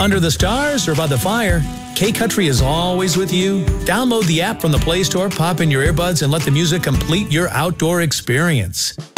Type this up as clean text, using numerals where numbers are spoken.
Under the stars or by the fire, K-Country is always with you. Download the app from the Play Store, pop in your earbuds, and let the music complete your outdoor experience.